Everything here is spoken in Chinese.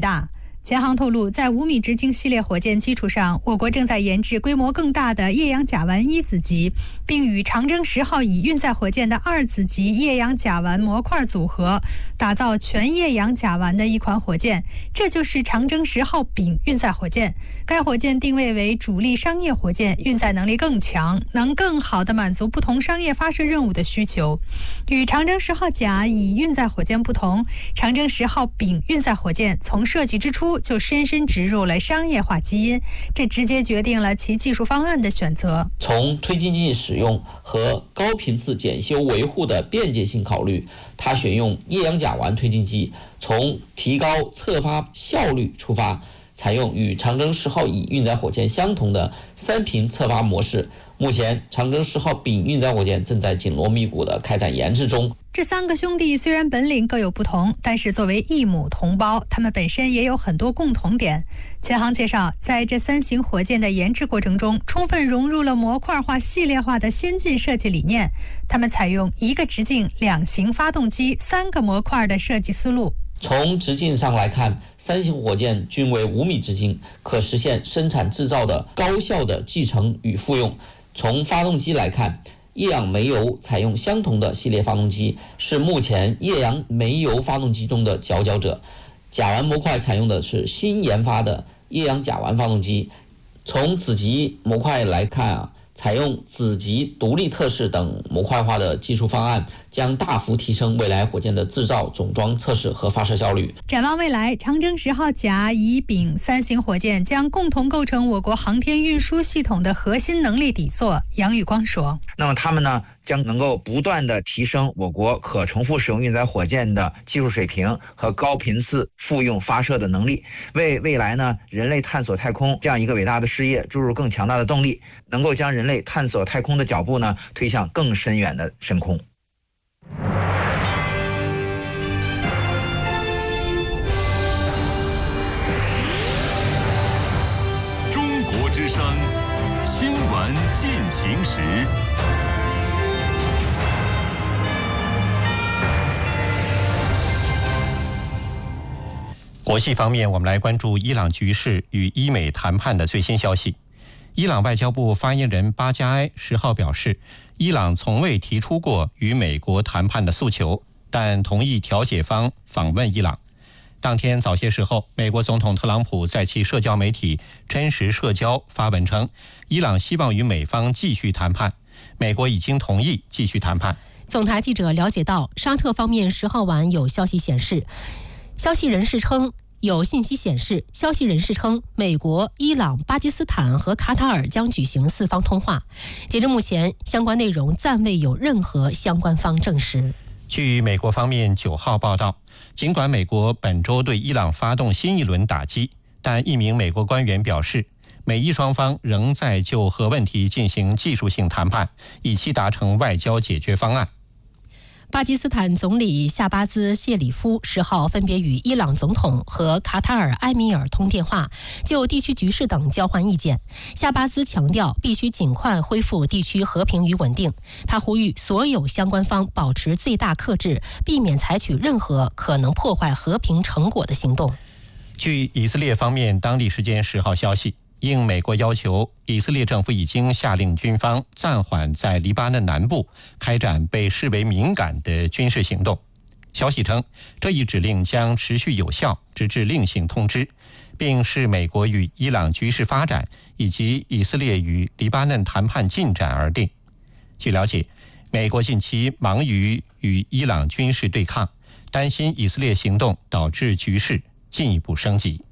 大。前航透露，在5米直径系列火箭基础上，我国正在研制规模更大的液氧甲烷1子级，并与长征10号乙运载火箭的2子级液氧甲烷模块组合，打造全液氧甲烷的一款火箭。这就是长征10号丙运载火箭。该火箭定位为主力商业火箭，运载能力更强，能更好地满足不同商业发射任务的需求。与长征10号甲乙运载火箭不同，长征10号丙运载火箭从设计之初就深深植入了商业化基因，这直接决定了其技术方案的选择。 从推进剂使用和高频次检修维护的便捷性考虑，它选用液氧甲烷推进剂，从提高测发效率出发，采用与长征10号乙运载火箭相同的3频测发模式。目前，长征10号丙运载火箭正在紧锣密鼓地开展研制中。 这3个兄弟虽然本领各有不同，但是作为异母同胞，他们本身也有很多共同点。前航介绍，在这3型火箭的研制过程中，充分融入了模块化、系列化的先进设计理念。他们采用1个直径、2型发动机、3个模块的设计思路。 从直径上来看，3型火箭均为5米直径，可实现生产制造的高效的继承与复用。从发动机来看，液氧煤油采用相同的系列发动机，是目前液氧煤油发动机中的佼佼者。甲烷模块采用的是新研发的液氧甲烷发动机。从子级模块来看采用子级独立测试等模块化的技术方案，将大幅提升未来火箭的制造、总装、测试和发射效率。 展望未来，长征10号甲乙丙3型火箭将共同构成我国航天运输系统的核心能力底座。杨宇光说：“ 那么他们呢，将能够不断地提升我国可重复使用运载火箭的技术水平和高频次复用发射的能力，为未来呢人类探索太空这样一个伟大的事业注入更强大的动力，能够将人类探索太空的脚步呢推向更深远的深空。” 中国之声新闻进行时。 国际方面，我们来关注伊朗局势与伊美谈判的最新消息。伊朗外交部发言人巴加埃10号表示，伊朗从未提出过与美国谈判的诉求，但同意调解方访问伊朗。当天早些时候，美国总统特朗普在其社交媒体真实社交发文称，伊朗希望与美方继续谈判，美国已经同意继续谈判。 总台记者了解到，沙特方面10号晚有消息显示，有信息显示，消息人士称，美国、伊朗、巴基斯坦和卡塔尔将举行4方通话。截至目前，相关内容暂未有任何相关方证实。 据美国方面9号报道，尽管美国本周对伊朗发动新一轮打击，但一名美国官员表示，美伊双方仍在就核问题进行技术性谈判，以期达成外交解决方案。 巴基斯坦总理夏巴兹·谢里夫10号分别与伊朗总统和卡塔尔埃米尔通电话，就地区局势等交换意见。夏巴兹强调，必须尽快恢复地区和平与稳定。他呼吁所有相关方保持最大克制，避免采取任何可能破坏和平成果的行动。 据以色列方面当地时间10号消息，应美国要求，以色列政府已经下令军方暂缓在黎巴嫩南部开展被视为敏感的军事行动。消息称，这一指令将持续有效，直至另行通知，并视美国与伊朗局势发展以及以色列与黎巴嫩谈判进展而定。据了解，美国近期忙于与伊朗军事对抗，担心以色列行动导致局势进一步升级。